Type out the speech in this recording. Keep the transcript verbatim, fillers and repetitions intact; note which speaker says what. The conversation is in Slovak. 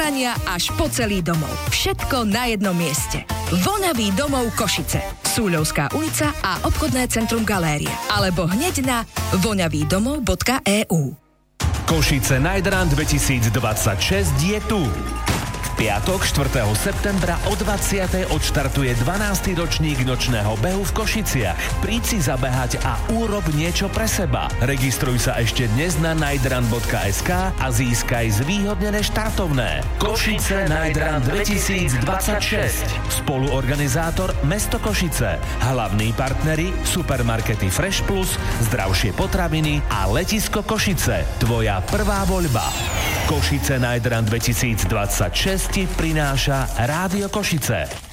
Speaker 1: prania až po celý domov. Všetko na jednom mieste. Voňavý domov Košice. Súľovská ulica a obchodné centrum Galéria. Alebo hneď na voňavý domov bodka e u.
Speaker 2: Košice Night Run dvetisícdvadsaťšesť je tu. V piatok štvrtého septembra o dvadsiatej odštartuje dvanásty ročník nočného behu v Košiciach. Príď si zabehať a urob niečo pre seba. Registruj sa ešte dnes na nightrun bodka es ká a získaj zvýhodnené štartovné. Košice Night Run dvetisícdvadsaťšesť. Spoluorganizátor Mesto Košice. Hlavní partneri supermarkety Fresh Plus, zdravšie potraviny a letisko Košice. Tvoja prvá voľba. Košice Night Run dvetisícdvadsaťšesť ti prináša Rádio Košice.